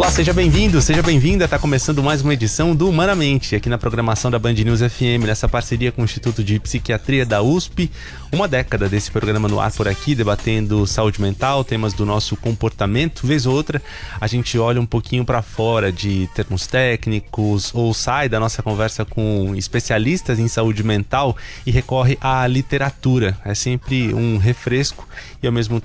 seja bem-vindo, seja bem-vinda. Está começando mais uma edição do Humanamente, aqui na programação da Band News FM, nessa parceria com o Instituto de Psiquiatria da USP. Uma década desse programa no ar por aqui, debatendo saúde mental, temas do nosso comportamento. Vez ou outra, a gente olha um pouquinho para fora de termos técnicos ou sai da nossa conversa com especialistas em saúde mental e recorre à literatura. É sempre um refresco e, ao mesmo